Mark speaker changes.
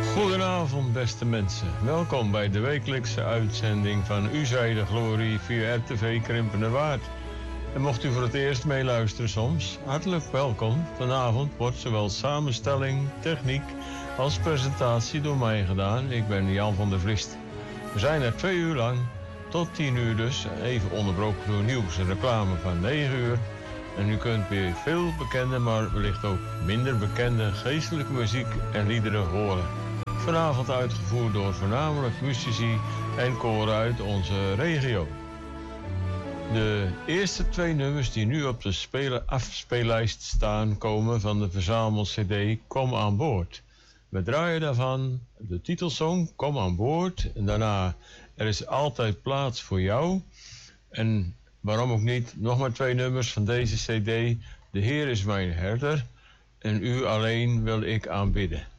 Speaker 1: Goedenavond, beste mensen. Welkom bij de wekelijkse uitzending van U zij de glorie via RTV Krimpenerwaard. En mocht u voor het eerst meeluisteren soms, hartelijk welkom. Vanavond wordt zowel samenstelling, techniek als presentatie door mij gedaan. Ik ben Jan van der Vlist. We zijn er 2 uur lang, tot 10 uur dus, even onderbroken door nieuws en reclame van 9 uur. En u kunt weer veel bekende, maar wellicht ook minder bekende geestelijke muziek en liederen horen. Vanavond uitgevoerd door voornamelijk muzici en koren uit onze regio. De eerste 2 nummers die nu op de afspeellijst staan komen van de verzamel-cd Kom aan boord. We draaien daarvan de titelsong Kom aan boord en daarna Er is altijd plaats voor jou. En waarom ook niet, nog maar 2 nummers van deze cd. De Heer is mijn herder en u alleen wil ik aanbidden.